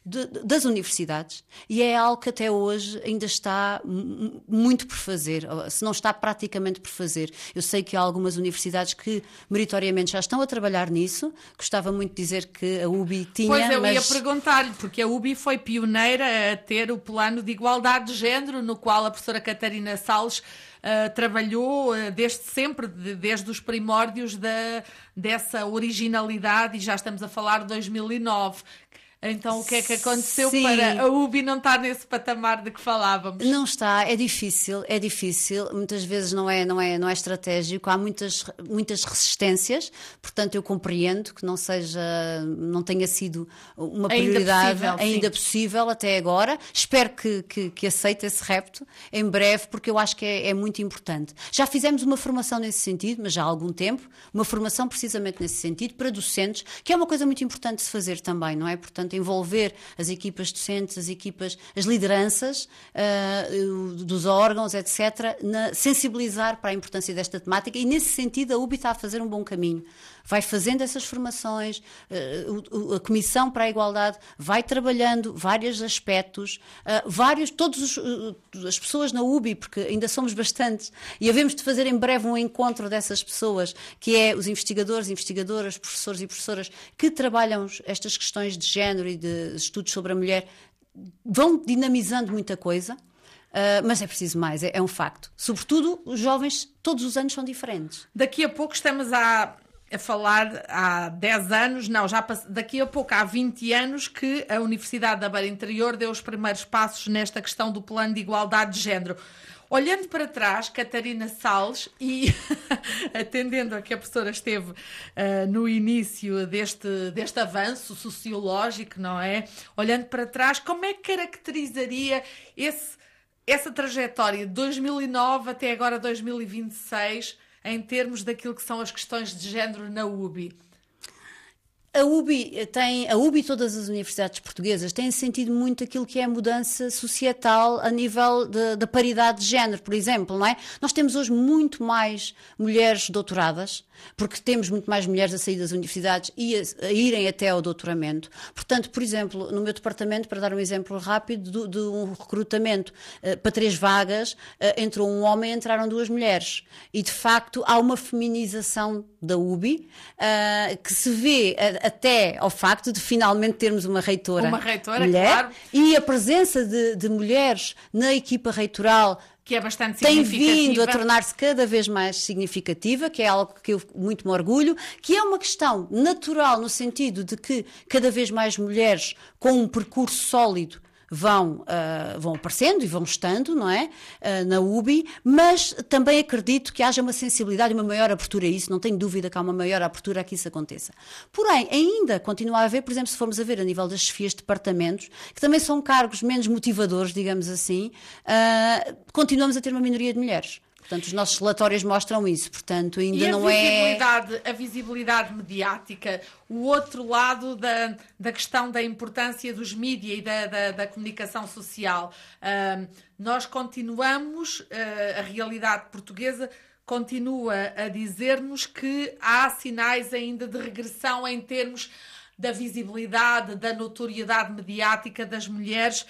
de, das universidades, e é algo que até hoje ainda está m- muito por fazer, se não está praticamente por fazer. Eu sei que há algumas universidades que meritoriamente já estão a trabalhar nisso. Gostava muito de dizer que a U B I tinha... Pois eu mas... ia perguntar-lhe, porque a U B I foi pioneira a ter o plano de igualdade de género, no qual a professora Catarina Salles uh, trabalhou uh, desde sempre, de, desde os primórdios da, dessa originalidade, e já estamos a falar de dois mil e nove. Então, o que é que aconteceu Sim. para a U B I não estar nesse patamar de que falávamos? Não está, é difícil, é difícil, muitas vezes não é, não é, não é estratégico, há muitas, muitas resistências, portanto eu compreendo que não seja, não tenha sido uma prioridade ainda possível, ainda possível até agora. Espero que, que, que aceite esse repto em breve, porque eu acho que é, é muito importante. Já fizemos uma formação nesse sentido, mas já há algum tempo, uma formação precisamente nesse sentido, para docentes, que é uma coisa muito importante de se fazer também, não é? Portanto, envolver as equipas docentes, as equipas, as lideranças uh, dos órgãos, etcétera, na, sensibilizar para a importância desta temática, e nesse sentido a U B I está a fazer um bom caminho. Vai fazendo essas formações, uh, a Comissão para a Igualdade vai trabalhando vários aspectos, uh, vários, todas uh, as pessoas na U B I, porque ainda somos bastantes, e havemos de fazer em breve um encontro dessas pessoas, que é os investigadores, investigadoras, professores e professoras que trabalham estas questões de género e de estudos sobre a mulher, vão dinamizando muita coisa, uh, mas é preciso mais, é, é um facto. Sobretudo, os jovens todos os anos são diferentes. Daqui a pouco estamos a, a falar há dez anos, não, já pass... daqui a pouco há vinte anos que a Universidade da Beira Interior deu os primeiros passos nesta questão do plano de igualdade de género. Olhando para trás, Catarina Salles, e atendendo a que a professora esteve uh, no início deste, deste avanço sociológico, não é? Olhando para trás, como é que caracterizaria esse, essa trajetória de dois mil e nove até agora dois mil e vinte e seis em termos daquilo que são as questões de género na U B I? A U B I tem, a U B I e todas as universidades portuguesas têm sentido muito aquilo que é a mudança societal a nível da paridade de género, por exemplo, não é? Nós temos hoje muito mais mulheres doutoradas, porque temos muito mais mulheres a sair das universidades e a, a irem até ao doutoramento. Portanto, por exemplo, no meu departamento, para dar um exemplo rápido, de, de um recrutamento uh, para três vagas, uh, entrou um homem e entraram duas mulheres. E, de facto, há uma feminização da U B I uh, que se vê uh, até ao facto de finalmente termos uma reitora, uma reitora mulher, claro. E a presença de, de mulheres na equipa reitoral que é bastante tem significativa. vindo a tornar-se cada vez mais significativa, que é algo que eu muito me orgulho, que é uma questão natural no sentido de que cada vez mais mulheres com um percurso sólido vão, uh, vão aparecendo e vão estando, não é? Uh, na U B I, mas também acredito que haja uma sensibilidade e uma maior abertura a isso, não tenho dúvida que há uma maior abertura a que isso aconteça. Porém, ainda continua a haver, por exemplo, se formos a ver a nível das chefias de departamentos, que também são cargos menos motivadores, digamos assim, uh, continuamos a ter uma minoria de mulheres. Portanto, os nossos relatórios mostram isso, portanto, ainda e a não visibilidade, é... a visibilidade mediática, o outro lado da, da questão da importância dos mídia e da, da, da comunicação social. Uh, nós continuamos, uh, a realidade portuguesa continua a dizer-nos que há sinais ainda de regressão em termos da visibilidade, da notoriedade mediática das mulheres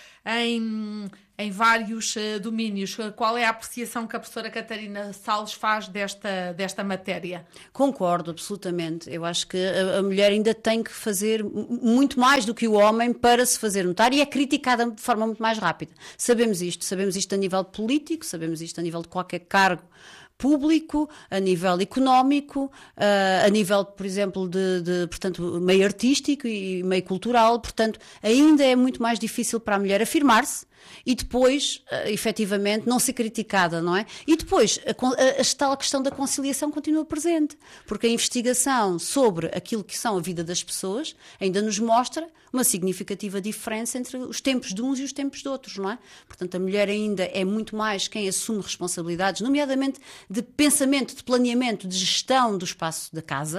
em, em vários uh, domínios. Qual é a apreciação que a professora Catarina Salles faz desta, desta matéria? Concordo, absolutamente. Eu acho que a, a mulher ainda tem que fazer muito mais do que o homem para se fazer notar e é criticada de forma muito mais rápida. Sabemos isto, sabemos isto a nível político, sabemos isto a nível de qualquer cargo público, a nível económico, uh, a nível, por exemplo, de, de, portanto, meio artístico e meio cultural. Portanto, ainda é muito mais difícil para a mulher afirmar-se e depois, uh, efetivamente, não ser criticada, não é? E depois, a, a, a tal questão da conciliação continua presente, porque a investigação sobre aquilo que são a vida das pessoas ainda nos mostra uma significativa diferença entre os tempos de uns e os tempos de outros, não é? Portanto, a mulher ainda é muito mais quem assume responsabilidades, nomeadamente de pensamento, de planeamento, de gestão do espaço da casa,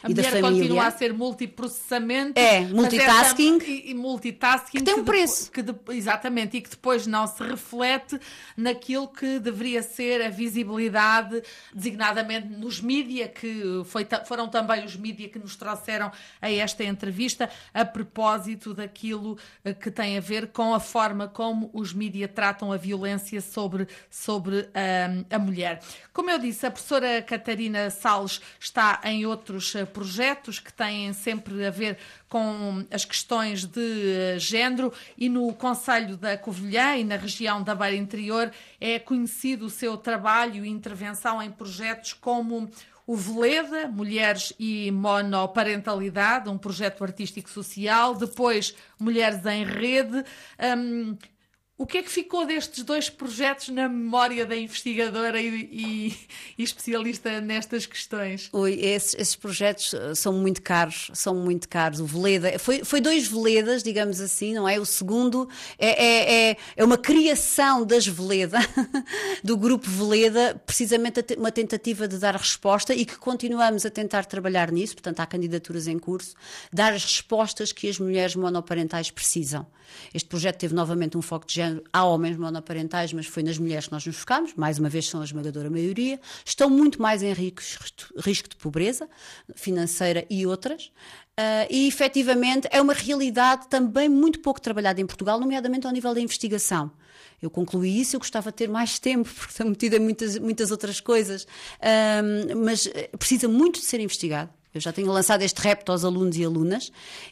a e da família. A mulher continua a ser multiprocessamento. É, multitasking. Essa, e, e multitasking. Que tem um que preço. De, que de, exatamente, e que depois não se reflete naquilo que deveria ser a visibilidade, designadamente nos mídia, que foi, foram também os mídia que nos trouxeram a esta entrevista, a propósito daquilo que tem a ver com a forma como os mídia tratam a violência sobre, sobre um, a mulher. Como eu disse, a professora Catarina Salles está em outros projetos que têm sempre a ver com as questões de género, e no Concelho da Covilhã e na região da Beira Interior é conhecido o seu trabalho e intervenção em projetos como o Veleda, Mulheres e Monoparentalidade, um projeto artístico-social, depois Mulheres em Rede. Um, O que é que ficou destes dois projetos na memória da investigadora e, e, e especialista nestas questões? Oi, esses, esses projetos são muito caros, são muito caros. O Veleda, foi, foi dois Veledas, digamos assim, não é? O segundo é, é, é, é uma criação das Veleda, do grupo Veleda, precisamente uma tentativa de dar resposta, e que continuamos a tentar trabalhar nisso, portanto há candidaturas em curso, dar as respostas que as mulheres monoparentais precisam. Este projeto teve novamente um foco de género. Há homens monoparentais, mas foi nas mulheres que nós nos focámos, mais uma vez são a esmagadora maioria, estão muito mais em risco de pobreza financeira e outras, uh, e efetivamente é uma realidade também muito pouco trabalhada em Portugal, nomeadamente ao nível da investigação. Eu concluí isso, eu gostava de ter mais tempo, porque estou metida em muitas, muitas outras coisas, uh, mas precisa muito de ser investigado. Eu já tenho lançado este repto aos alunos e alunas,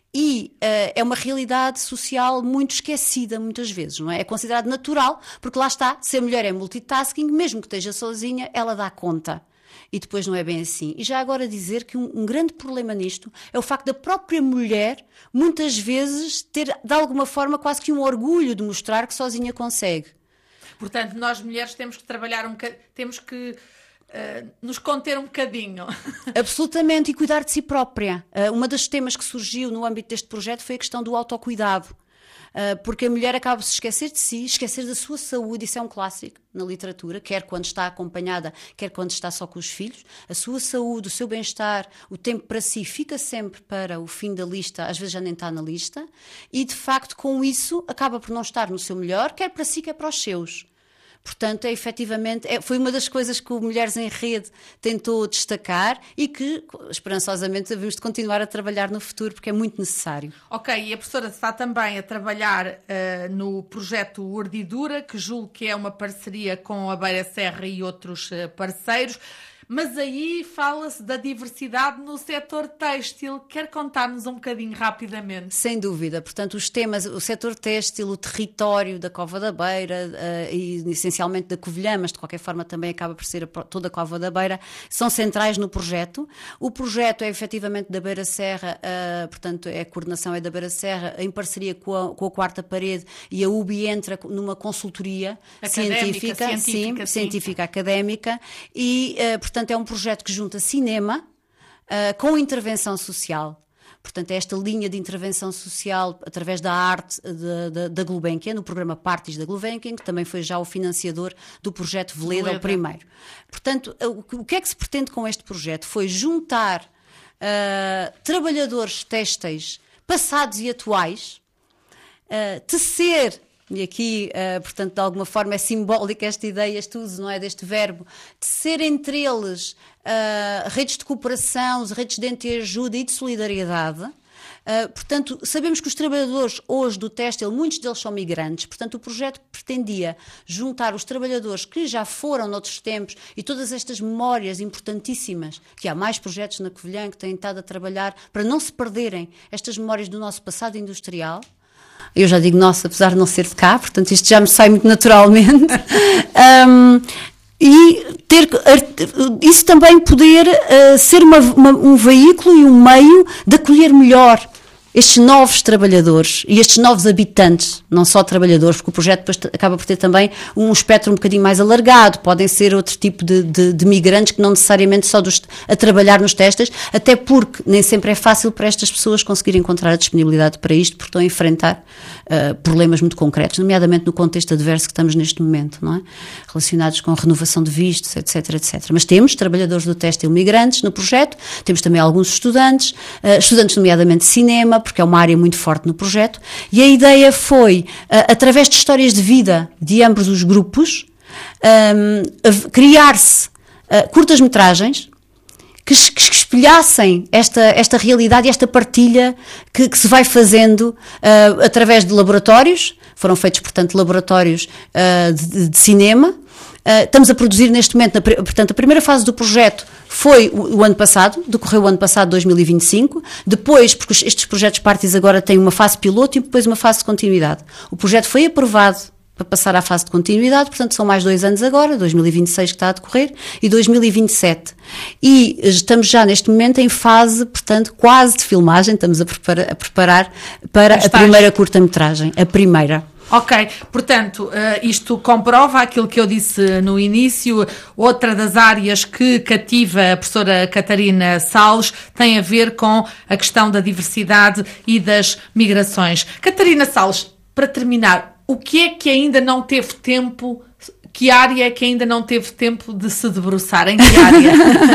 e uh, é uma realidade social muito esquecida muitas vezes, não é? É considerado natural, porque lá está, se a mulher é multitasking, mesmo que esteja sozinha, ela dá conta. E depois não é bem assim. E já agora dizer que um, um grande problema nisto é o facto da própria mulher, muitas vezes, ter de alguma forma quase que um orgulho de mostrar que sozinha consegue. Portanto, nós mulheres temos que trabalhar um bocadinho, temos que Uh, nos conter um bocadinho. Absolutamente, e cuidar de si própria. Uh, uma das temas que surgiu no âmbito deste projeto foi a questão do autocuidado. Uh, porque a mulher acaba por se esquecer de si, esquecer da sua saúde, isso é um clássico na literatura, quer quando está acompanhada, quer quando está só com os filhos. A sua saúde, o seu bem-estar, o tempo para si fica sempre para o fim da lista, às vezes já nem está na lista, e de facto com isso acaba por não estar no seu melhor, quer para si, quer para os seus. Portanto, é, efetivamente, é, foi uma das coisas que o Mulheres em Rede tentou destacar e que, esperançosamente, devemos de continuar a trabalhar no futuro, porque é muito necessário. Ok, e a professora está também a trabalhar uh, no projeto Urdidura, que julgo que é uma parceria com a Beira Serra e outros uh, parceiros. Mas aí fala-se da diversidade no setor têxtil. Quer contar-nos um bocadinho rapidamente? Sem dúvida. Portanto, os temas, o setor têxtil, o território da Cova da Beira uh, e essencialmente da Covilhã, mas de qualquer forma também acaba por ser a, toda a Cova da Beira, são centrais no projeto. O projeto é efetivamente da Beira Serra, uh, portanto, é a coordenação é da Beira Serra, em parceria com a, com a Quarta Parede, e a U B I entra numa consultoria académica, científica, científica, sim, sim. científica académica, e, uh, portanto, é um projeto que junta cinema uh, com intervenção social. Portanto, é esta linha de intervenção social através da arte de, de, da Gulbenkian, no programa Parties da Gulbenkian, que também foi já o financiador do projeto Veleda, Veleda. O primeiro. Portanto, o, o que é que se pretende com este projeto? Foi juntar uh, trabalhadores têxteis passados e atuais, uh, tecer. E aqui, uh, portanto, de alguma forma é simbólica esta ideia, este uso, não é, deste verbo, de ser entre eles uh, redes de cooperação, redes de entreajuda e de solidariedade. Uh, portanto, sabemos que os trabalhadores hoje do têxtil, muitos deles são migrantes, portanto o projeto pretendia juntar os trabalhadores que já foram noutros tempos e todas estas memórias importantíssimas, que há mais projetos na Covilhã que têm estado a trabalhar para não se perderem estas memórias do nosso passado industrial. Eu já digo nossa, apesar de não ser de cá, portanto isto já me sai muito naturalmente. um, e ter, isso também poder uh, ser uma, uma, um veículo e um meio de acolher melhor estes novos trabalhadores e estes novos habitantes, não só trabalhadores, porque o projeto depois acaba por ter também um espectro um bocadinho mais alargado, podem ser outro tipo de, de, de migrantes que não necessariamente só dos, a trabalhar nos testes, até porque nem sempre é fácil para estas pessoas conseguirem encontrar a disponibilidade para isto, porque estão a enfrentar uh, problemas muito concretos, nomeadamente no contexto adverso que estamos neste momento, não é? Relacionados com renovação de vistos, etc, etcétera. Mas temos trabalhadores do têxtil migrantes no projeto, temos também alguns estudantes, uh, estudantes nomeadamente de cinema, porque é uma área muito forte no projeto, e a ideia foi, uh, através de histórias de vida de ambos os grupos, um, criar-se uh, curtas-metragens que, que espelhassem esta, esta realidade e esta partilha que, que se vai fazendo uh, através de laboratórios. Foram feitos, portanto, laboratórios uh, de, de cinema. Uh, estamos a produzir neste momento, na, portanto, a primeira fase do projeto foi o, o ano passado, decorreu o ano passado, dois mil e vinte e cinco. Depois, porque estes projetos Partis agora têm uma fase piloto e depois uma fase de continuidade. O projeto foi aprovado para passar à fase de continuidade, portanto são mais dois anos agora, dois mil e vinte e seis que está a decorrer, e dois mil e vinte e sete. E estamos já neste momento em fase, portanto, quase de filmagem, estamos a preparar, a preparar para a primeira curta-metragem, a primeira. Ok, portanto, isto comprova aquilo que eu disse no início. Outra das áreas que cativa a professora Catarina Salles tem a ver com a questão da diversidade e das migrações. Catarina Salles, para terminar, o que é que ainda não teve tempo, que área é que ainda não teve tempo de se debruçar? Em que área?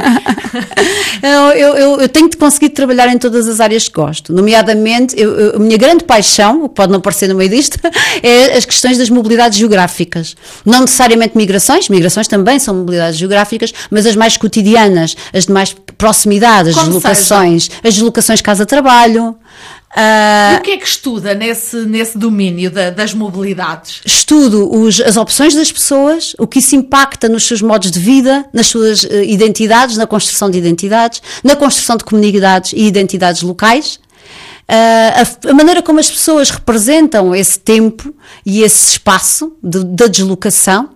eu, eu, eu tenho de conseguir trabalhar em todas as áreas que gosto, nomeadamente, eu, eu, a minha grande paixão, o que pode não parecer no meio disto, é as questões das mobilidades geográficas. Não necessariamente migrações, migrações também são mobilidades geográficas, mas as mais cotidianas, as de mais proximidade, as Como deslocações, seja. as deslocações casa-trabalho. Uh, e o que é que estuda nesse, nesse domínio da, das mobilidades? Estudo os, as opções das pessoas, o que isso impacta nos seus modos de vida, nas suas uh, identidades, na construção de identidades, na construção de comunidades e identidades locais. Uh, a, a maneira como as pessoas representam esse tempo e esse espaço de, da deslocação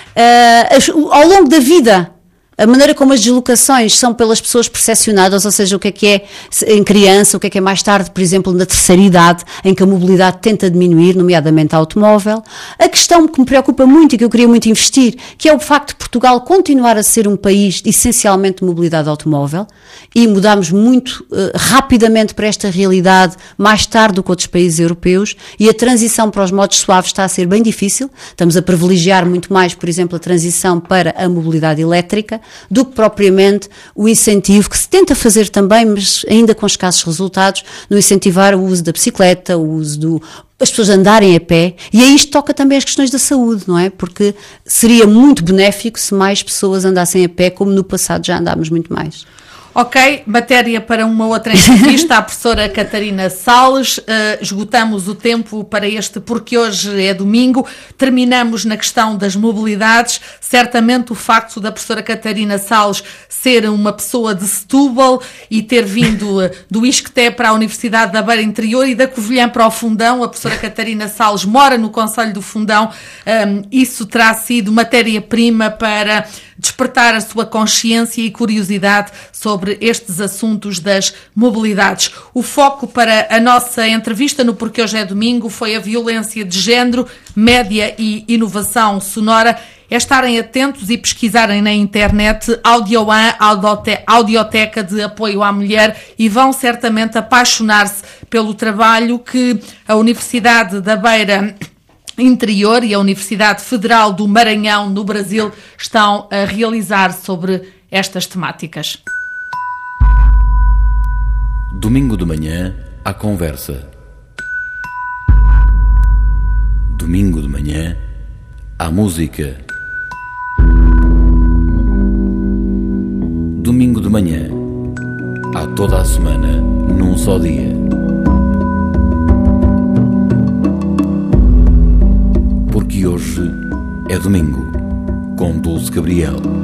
uh, ao longo da vida. A maneira como as deslocações são pelas pessoas percepcionadas, ou seja, o que é que é em criança, o que é que é mais tarde, por exemplo, na terceira idade, em que a mobilidade tenta diminuir, nomeadamente a automóvel. A questão que me preocupa muito e que eu queria muito investir, que é o facto de Portugal continuar a ser um país essencialmente de mobilidade automóvel, e mudámos muito uh, rapidamente para esta realidade mais tarde do que outros países europeus, e a transição para os modos suaves está a ser bem difícil. Estamos a privilegiar muito mais, por exemplo, a transição para a mobilidade elétrica, do que propriamente o incentivo que se tenta fazer também, mas ainda com escassos resultados, no incentivar o uso da bicicleta, o uso do... as pessoas andarem a pé, e aí isto toca também as questões da saúde, não é? Porque seria muito benéfico se mais pessoas andassem a pé, como no passado já andámos muito mais. Ok, matéria para uma outra entrevista à professora Catarina Salles. Uh, esgotamos o tempo para este, porque hoje é domingo. Terminamos na questão das mobilidades. Certamente o facto da professora Catarina Salles ser uma pessoa de Setúbal e ter vindo do Isqueté para a Universidade da Beira Interior e da Covilhã para o Fundão. A professora Catarina Salles mora no Concelho do Fundão. Um, isso terá sido matéria-prima para despertar a sua consciência e curiosidade sobre estes assuntos das mobilidades. O foco para a nossa entrevista no Porque Hoje é Domingo foi a violência de género, média e inovação sonora. É estarem atentos e pesquisarem na internet Audioan, Audioteca de Apoio à Mulher, e vão certamente apaixonar-se pelo trabalho que a Universidade da Beira Interior e a Universidade Federal do Maranhão, no Brasil, estão a realizar sobre estas temáticas. Domingo de manhã, à conversa. Domingo de manhã, à música. Domingo de manhã, há toda a semana, num só dia. Porque hoje é domingo, com Dulce Gabriel.